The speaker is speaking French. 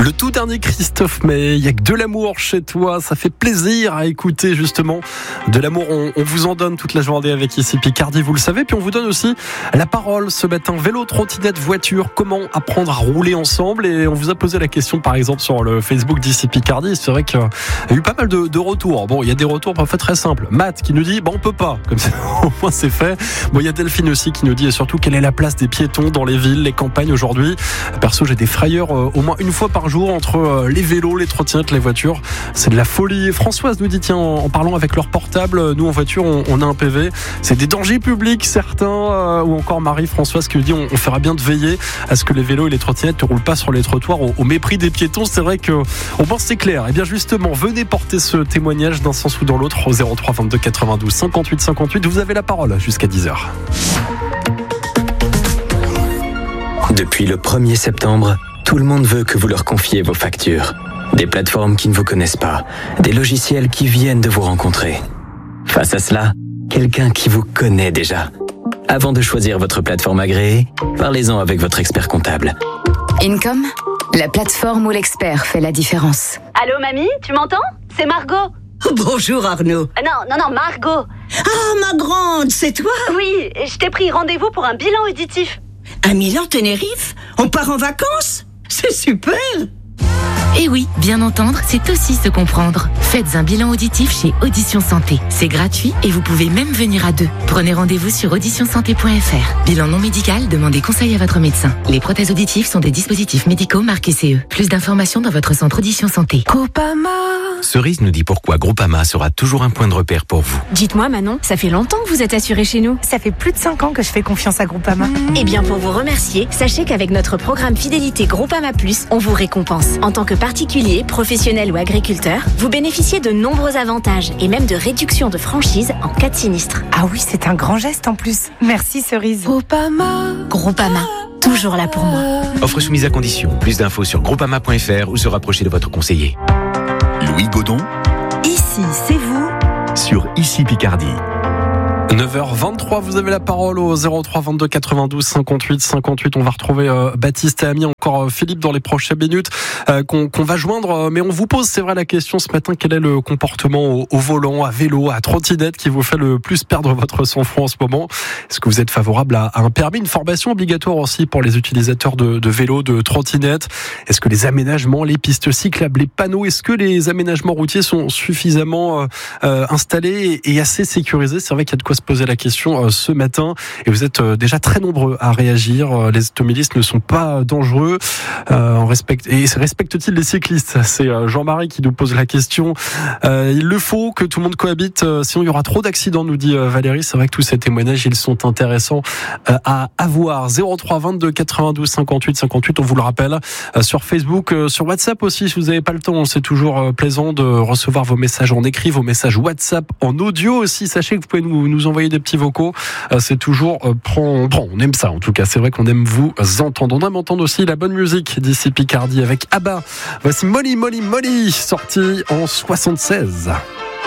Le tout dernier Christophe Maé, il y a que de l'amour chez toi, ça fait plaisir à écouter justement. De l'amour, on vous en donne toute la journée avec ici Picardie, vous le savez. Puis on vous donne aussi la parole ce matin. Vélo, trottinette, voiture, comment apprendre à rouler ensemble? Et on vous a posé la question par exemple sur le Facebook d'ici Picardie. C'est vrai qu'il y a eu pas mal de retours. Bon, il y a des retours parfois très simples. Matt qui nous dit, on peut pas. Comme ça, au moins c'est fait. Bon, il y a Delphine aussi qui nous dit, et surtout, quelle est la place des piétons dans les villes, les campagnes aujourd'hui? Perso, j'ai des frayeurs au moins une fois par jour entre les vélos, les trottinettes, les voitures. C'est de la folie. Françoise nous dit, tiens, en parlant avec leur portable, nous en voiture, on a un PV. C'est des dangers publics, certains. Ou encore Marie-Françoise qui nous dit, on fera bien de veiller à ce que les vélos et les trottinettes ne roulent pas sur les trottoirs au mépris des piétons. C'est vrai que au moins c'est clair. Et bien justement, venez porter ce témoignage d'un sens ou dans l'autre au 03 22 92 58 58. Vous avez la parole jusqu'à 10h. Depuis le 1er septembre, tout le monde veut que vous leur confiez vos factures. Des plateformes qui ne vous connaissent pas, des logiciels qui viennent de vous rencontrer. Face à cela, quelqu'un qui vous connaît déjà. Avant de choisir votre plateforme agréée, parlez-en avec votre expert comptable. Income, la plateforme où l'expert fait la différence. Allô mamie, tu m'entends? C'est Margot. Bonjour Arnaud. Non, Margot. Ah, ma grande, c'est toi? Oui, je t'ai pris rendez-vous pour un bilan auditif. À Milan-Tenerife? On part en vacances? C'est super! Et oui, bien entendre, c'est aussi se comprendre. Faites un bilan auditif chez Audition Santé. C'est gratuit et vous pouvez même venir à 2. Prenez rendez-vous sur auditionsanté.fr. Bilan non médical, demandez conseil à votre médecin. Les prothèses auditives sont des dispositifs médicaux marqués CE. Plus d'informations dans votre centre Audition Santé. Groupama. Cerise nous dit pourquoi Groupama sera toujours un point de repère pour vous. Dites-moi Manon, ça fait longtemps que vous êtes assurée chez nous. Ça fait plus de 5 ans que je fais confiance à Groupama. Eh bien pour vous remercier, sachez qu'avec notre programme Fidélité Groupama Plus, on vous récompense. En tant que particulier, professionnel ou agriculteur, vous bénéficiez de nombreux avantages et même de réductions de franchise en cas de sinistre. Ah oui, c'est un grand geste en plus. Merci Cerise. Groupama, toujours là pour moi. Offre soumise à condition. Plus d'infos sur groupama.fr ou se rapprocher de votre conseiller. Louis Baudon, Ici, c'est vous. sur Ici Picardie. 9h23, vous avez la parole au 03 22 92 58 58. On va retrouver Baptiste et Ami, encore Philippe dans les prochaines minutes qu'on va joindre. Mais on vous pose, c'est vrai, la question ce matin, quel est le comportement au volant, à vélo, à trottinette qui vous fait le plus perdre votre sang-froid en ce moment? Est-ce que vous êtes favorable à un permis, une formation obligatoire aussi pour les utilisateurs de vélo, de trottinette? Est-ce que les aménagements, les pistes cyclables, les panneaux, est-ce que les aménagements routiers sont suffisamment installés et assez sécurisés? C'est vrai qu'il y a de quoi se poser la question ce matin et vous êtes déjà très nombreux à réagir. Les automobilistes ne sont pas dangereux. Respectent-ils les cyclistes? C'est Jean-Marie qui nous pose la question. Il le faut que tout le monde cohabite, sinon il y aura trop d'accidents, nous dit Valérie. C'est vrai que tous ces témoignages, ils sont intéressants à avoir. 03 22 92 58 58, on vous le rappelle, sur Facebook, sur WhatsApp aussi, si vous n'avez pas le temps, c'est toujours plaisant de recevoir vos messages en écrit, vos messages WhatsApp en audio aussi. Sachez que vous pouvez nous envoyer des petits vocaux, c'est toujours on aime ça en tout cas, c'est vrai qu'on aime vous entendre. On aime entendre aussi la bonne musique d'ici Picardie avec ABBA. Voici Molly Molly Molly, sorti en 76.